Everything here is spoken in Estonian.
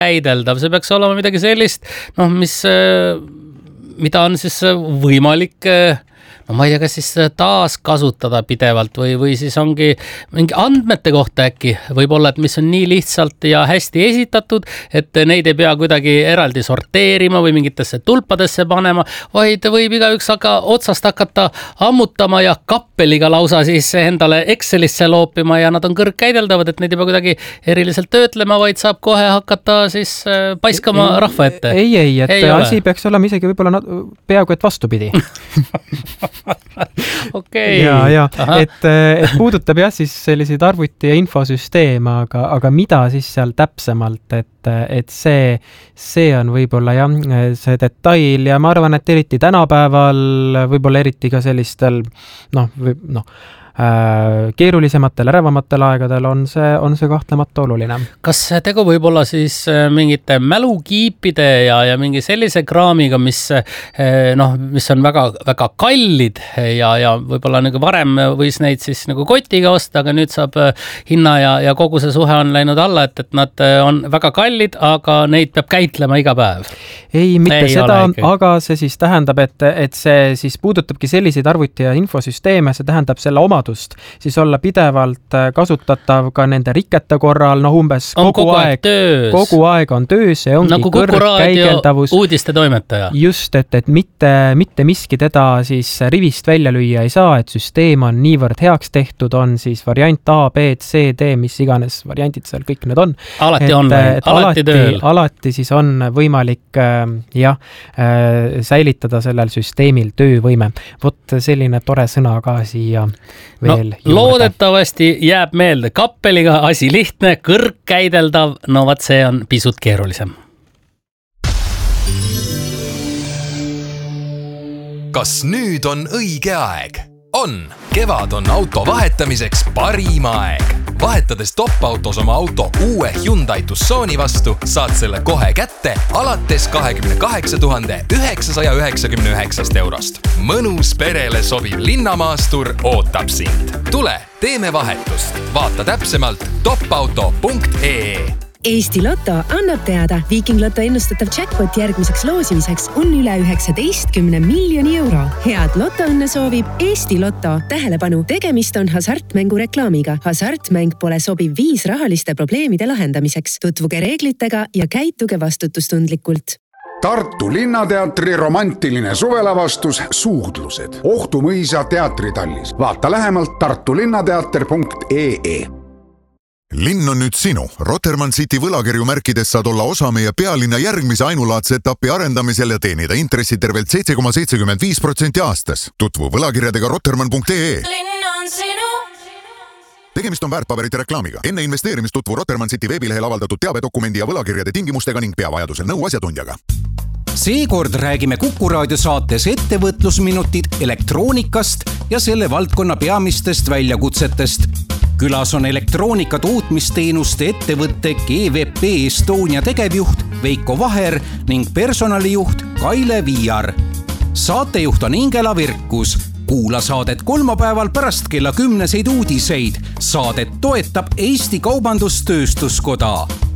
käideldav, see peaks olema midagi sellist, mida on siis võimalik ma ei tea, kas siis taaskasutada pidevalt või siis ongi mingi andmete kohta äkki võib-olla, et mis on nii lihtsalt ja hästi esitatud, et neid ei pea kuidagi eraldi sorteerima või mingitesse tulpadesse panema, vaid võib igaüks otsast hakata ammutama ja kappeliga lausa siis endale Excelisse loopima ja nad on kõrgkäideldavad, et neid ei pea kuidagi eriliselt töötlema, vaid saab kohe hakata siis paiskama rahva ette. Ei, asi peaks olema isegi võib-olla peaaegu et vastupidi. Okay. Ja, et puudutab jah siis selliseid arvuti- ja infosüsteeme, aga mida siis seal täpsemalt, et see on võib-olla jah, see detail ja ma arvan, et eriti tänapäeval, võib-olla eriti ka sellistel keerulisematel, ärevamatel aegadel on see kahtlemata oluline. Kas tegu võib olla siis mingite mälukiipide ja mingi sellise kraamiga, mis on väga, väga kallid ja võib-olla nagu varem võis neid siis nagu kotiga osta, aga nüüd saab hinna ja kogu see suhe on läinud alla, et nad on väga kallid, aga neid peab käitlema iga päev? Ei, mitte seda, aga see siis tähendab, et see siis puudutabki selliseid arvuti- ja infosüsteeme, see tähendab selle omadust, siis olla pidevalt kasutatav ka nende rikete korral, umbes kogu aeg on töös, see ongi nagu kõrgkäigeldavus. Uudiste toimetaja. Just, et mitte miski teda siis rivist välja lüüa ei saa, et süsteem on niivõrd heaks tehtud, on siis variant A, B, C, D, mis iganes variandid seal kõik need on. Alati online, alati tööl. Alati siis on võimalik säilitada sellel süsteemil töövõime. Vot selline tore sõna ka siia veel juurde. Loodetavasti jääb meelde kappeliga asi lihtne, kõrgkäideldav, vaat see on pisut keerulisem. Kas nüüd on õige aeg? On! Kevad on auto vahetamiseks parim aeg. Vahetades top-autos oma auto uue Hyundai Tucsoni vastu, saad selle kohe kätte alates 28 999 eurost. Mõnus perele sobiv linnamaastur ootab sind. Tule, teeme vahetust. Vaata täpsemalt topauto.ee. Eesti Lotto annab teada, Viking Lotto ennustatav jackpot järgmiseks loosimiseks on üle 19 miljoni euro. Head lotoõnne soovib Eesti Lotto. Tähelepanu, tegemist on hasartmängu reklaamiga. Hasartmäng pole sobiv viis rahaliste probleemide lahendamiseks. Tutvuge reeglitega ja käituge vastutustundlikult. Tartu Linnateatri romantiline suvelavastus Suudlused. Ohtumõisa teatritallis. Vaata lähemalt tartulinnateater.ee. Linn on nüüd sinu. Rotermann City võlakirju märkides saad olla osa meie pealinna järgmise ainulaadse etapi arendamisel ja teenida intressi tervelt 7,75% aastas. Tutvu võlakirjadega rotermann.ee. Linn on sinu. Tegemist on väärtpaberite reklaamiga. Enne investeerimist tutvu Rotermann City veebilehel avaldatud teabedokumendi ja võlakirjade tingimustega ning pea vajadusel nõu asjatundjaga. Seekord räägime Kuku Raadio saates ettevõtlusminutid elektroonikast ja selle valdkonna peamistest väljakutsetest. Külas on elektroonika tootmisteenuste ettevõtte GVP Estonia tegevjuht Veiko Vaher ning personalijuht Kaile Viiar. Saatejuht on Ingela Virkus. Kuula saadet kolmapäeval pärast kella 10 uudiseid. Saadet toetab Eesti Kaubandus-Tööstuskoda.